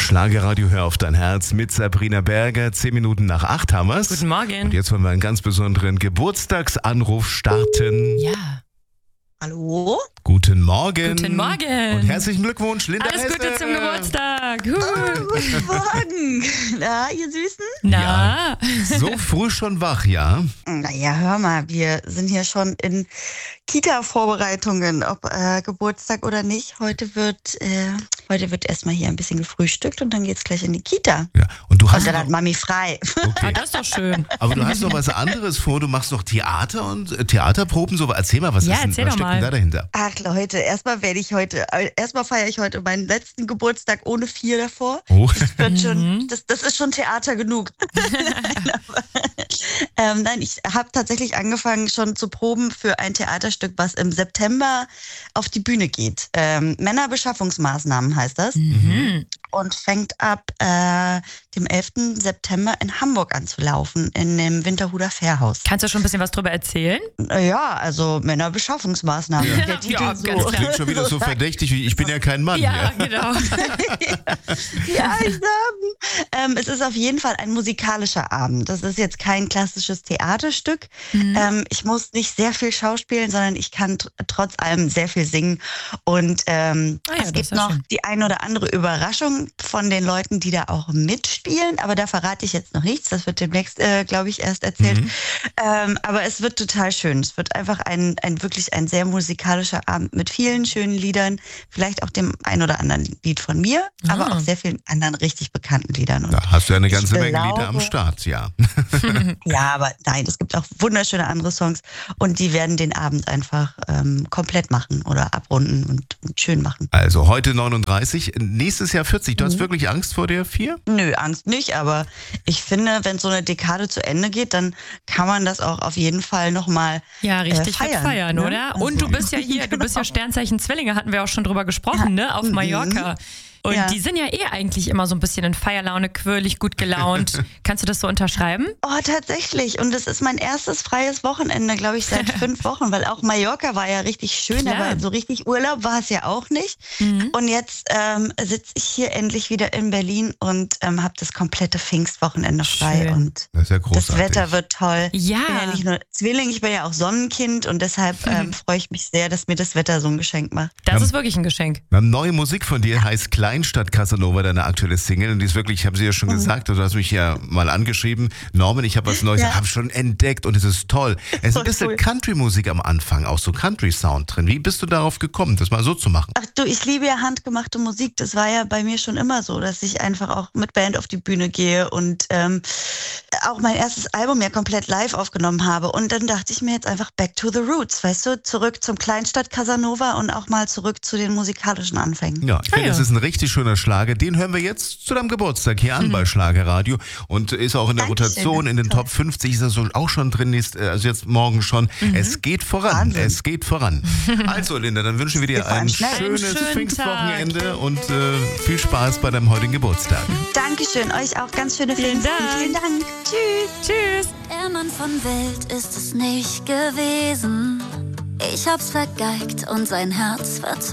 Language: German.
Schlagerradio, hör auf dein Herz mit Sabrina Berger. 10 Minuten nach 8 haben wir's. Guten Morgen. Und jetzt wollen wir einen ganz besonderen Geburtstagsanruf starten. Ja. Hallo? Guten Morgen. Guten Morgen. Und herzlichen Glückwunsch, Linda Alles Hesse. Gute zum Geburtstag. Guten Morgen. Na, ihr Süßen? Na? So früh schon wach, ja? Naja, hör mal, wir sind hier schon in Kita-Vorbereitungen, ob Geburtstag oder nicht. Heute wird erstmal hier ein bisschen gefrühstückt und dann geht's gleich in die Kita. Ja. Und du hast Und dann hat Mami frei. okay. Ah, das ist doch schön. Aber du hast noch was anderes vor. Du machst noch Theater und Theaterproben. So, erzähl mal, was Ja, ist denn, erzähl was doch steckt mal. denn da dahinter? Ach Leute, erstmal feiere ich heute meinen letzten Geburtstag ohne 4 davor. Oh. Das ist schon Theater genug. Nein, ich habe tatsächlich angefangen schon zu proben für ein Theaterstück, was im September auf die Bühne geht. Männerbeschaffungsmaßnahmen heißt das. Und fängt ab dem 11. September in Hamburg an zu laufen, in dem Winterhuder Fährhaus. Kannst du schon ein bisschen was drüber erzählen? Ja, also Männerbeschaffungsmaßnahmen. Ja. Der Titel Ja, so. ganz Das klingt schon wieder so verdächtig, wie ich bin ja kein Mann. Ja, Ja. genau. Ja, es ist auf jeden Fall ein musikalischer Abend. Das ist jetzt kein klassisches Theaterstück. Ich muss nicht sehr viel schauspielen, sondern ich kann trotz allem sehr viel singen. Und das es ist gibt ja noch schön. die ein oder andere Überraschung von den Leuten, die da auch mitspielen. Aber da verrate ich jetzt noch nichts. Das wird demnächst, glaube ich, erst erzählt. Aber es wird total schön. Es wird einfach wirklich ein sehr musikalischer Abend mit vielen schönen Liedern. Vielleicht auch dem ein oder anderen Lied von mir, aber auch sehr vielen anderen richtig bekannten Liedern. Und Da hast du ja eine ganze ich Menge Lieder glaube- am Start, ja. ja, aber nein, es gibt auch wunderschöne andere Songs und die werden den Abend einfach komplett machen oder abrunden und schön machen. Also heute 39, nächstes Jahr 40. Du hast wirklich Angst vor der 4? Nö, Angst nicht, aber ich finde, wenn so eine Dekade zu Ende geht, dann kann man das auch auf jeden Fall nochmal Ja, richtig fett feiern, ne? oder? Und du bist ja hier, du bist ja Sternzeichen Zwillinge, hatten wir auch schon drüber gesprochen, ne? Auf Mallorca. Und Ja. die sind ja eigentlich immer so ein bisschen in Feierlaune, quirlig, gut gelaunt. Kannst du das so unterschreiben? Oh, tatsächlich. Und es ist mein erstes freies Wochenende, glaube ich, seit 5 Wochen, weil auch Mallorca war ja richtig schön, Klar. aber so richtig Urlaub war es ja auch nicht. Und jetzt sitze ich hier endlich wieder in Berlin und habe das komplette Pfingstwochenende frei. Schön. Und Das ist ja das großartig. Wetter wird toll. Ja. Ich bin ja nicht nur Zwilling, ich bin ja auch Sonnenkind und deshalb freue ich mich sehr, dass mir das Wetter so ein Geschenk macht. Das ist wirklich ein Geschenk. Wir haben neue Musik von dir, heißt Kleinstadt Casanova, deine aktuelle Single. Und die ist wirklich, ich habe sie ja schon gesagt, du hast mich ja mal angeschrieben. Norman, ich habe was Neues, Ja. habe schon entdeckt und es ist toll. Es ist ein Voll bisschen cool. Country-Musik am Anfang, auch so Country-Sound drin. Wie bist du darauf gekommen, das mal so zu machen? Ach du, ich liebe ja handgemachte Musik. Das war ja bei mir schon immer so, dass ich einfach auch mit Band auf die Bühne gehe und auch mein erstes Album ja komplett live aufgenommen habe. Und dann dachte ich mir jetzt einfach back to the roots, weißt du, zurück zum Kleinstadt Casanova und auch mal zurück zu den musikalischen Anfängen. Ja, ich finde, ja. das ist ein richtig schöner Schlager. Den hören wir jetzt zu deinem Geburtstag hier an bei Schlagerradio und ist auch in der Dankeschön, Rotation in den toll. Top 50 ist er so auch schon drin, also jetzt morgen schon. Es geht voran, Wahnsinn. es geht voran. Also Linda, dann wünschen wir dir Wir fahren ein schnell. schönes Einen schönen Pfingstwochenende und viel Spaß bei deinem heutigen Geburtstag. Dankeschön, euch auch ganz schöne Vielen Pfingsten. Dank. Vielen Dank. Tschüss. Tschüss. Der Mann von Welt ist es nicht gewesen. Ich hab's vergeigt und sein Herz verzogen.